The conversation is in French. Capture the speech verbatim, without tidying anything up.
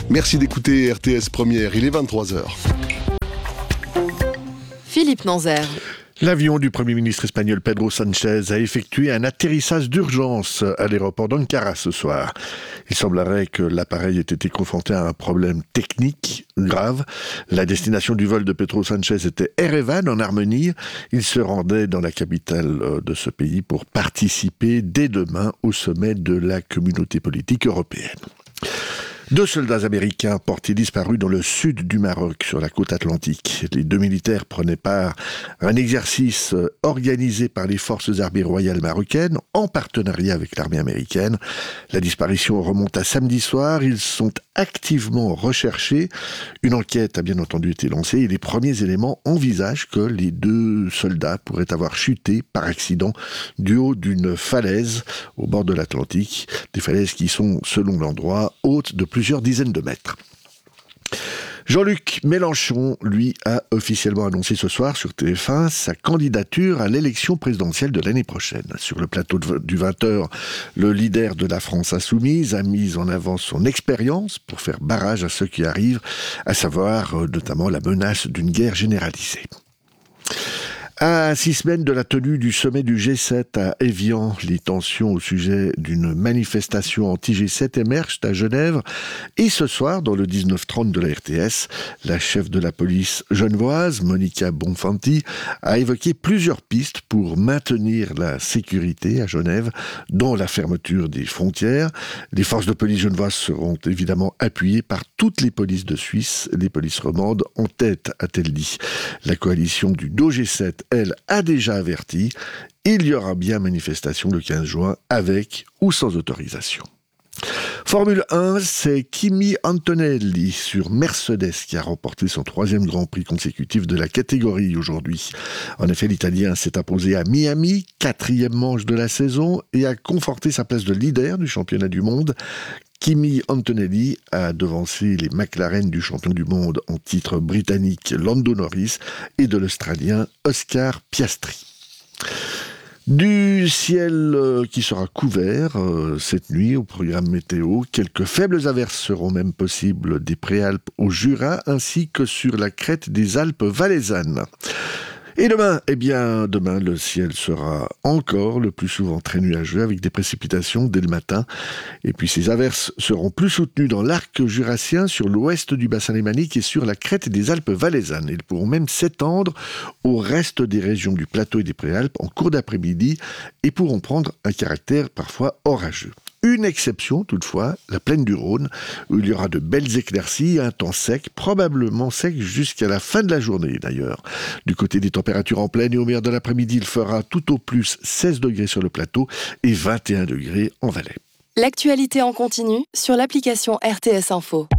Merci d'écouter R T S Première, il est vingt-trois heures. Philippe Nanzer. L'avion du Premier ministre espagnol Pedro Sánchez a effectué un atterrissage d'urgence à l'aéroport d'Ankara ce soir. Il semblerait que l'appareil ait été confronté à un problème technique grave. La destination du vol de Pedro Sánchez était Erevan, en Arménie. Il se rendait dans la capitale de ce pays pour participer dès demain au sommet de la communauté politique européenne. Deux soldats américains portés disparus dans le sud du Maroc, sur la côte atlantique. Les deux militaires prenaient part à un exercice organisé par les forces armées royales marocaines, en partenariat avec l'armée américaine. La disparition remonte à samedi soir. Ils sont activement recherchés. Une enquête a bien entendu été lancée et les premiers éléments envisagent que les deux soldats pourraient avoir chuté par accident du haut d'une falaise au bord de l'Atlantique. Des falaises qui sont, selon l'endroit, hautes de plusieurs dizaines de mètres. Jean-Luc Mélenchon, lui, a officiellement annoncé ce soir sur T F un sa candidature à l'élection présidentielle de l'année prochaine. Sur le plateau de, du vingt heures, le leader de la France insoumise a mis en avant son expérience pour faire barrage à ceux qui arrivent, à savoir euh, notamment la menace d'une guerre généralisée. À six semaines de la tenue du sommet du G sept à Évian, les tensions au sujet d'une manifestation anti-G sept émergent à Genève. Et ce soir, dans le dix-neuf trente de la R T S, la chef de la police genevoise, Monica Bonfanti, a évoqué plusieurs pistes pour maintenir la sécurité à Genève, dont la fermeture des frontières. Les forces de police genevoises seront évidemment appuyées par toutes les polices de Suisse, les polices romandes en tête, a-t-elle dit. La coalition du Do G sept, elle, a déjà averti, il y aura bien manifestation le quinze juin avec ou sans autorisation. Formule un, c'est Kimi Antonelli sur Mercedes qui a remporté son troisième Grand Prix consécutif de la catégorie aujourd'hui. En effet, l'Italien s'est imposé à Miami, quatrième manche de la saison, et a conforté sa place de leader du championnat du monde. Kimi Antonelli a devancé les McLaren du champion du monde en titre britannique Lando Norris et de l'Australien Oscar Piastri. Du ciel qui sera couvert euh, cette nuit au programme météo. Quelques faibles averses seront même possibles des Préalpes au Jura ainsi que sur la crête des Alpes valaisannes. Et demain, eh bien, demain, le ciel sera encore le plus souvent très nuageux avec des précipitations dès le matin. Et puis ces averses seront plus soutenues dans l'arc jurassien, sur l'ouest du bassin lémanique et sur la crête des Alpes valaisannes. Ils pourront même s'étendre au reste des régions du plateau et des Préalpes en cours d'après-midi et pourront prendre un caractère parfois orageux. Une exception, toutefois, la plaine du Rhône, où il y aura de belles éclaircies, un temps sec, probablement sec jusqu'à la fin de la journée d'ailleurs. Du côté des températures en plaine et au meilleur de l'après-midi, il fera tout au plus seize degrés sur le plateau et vingt et un degrés en Valais. L'actualité en continu sur l'application R T S Info.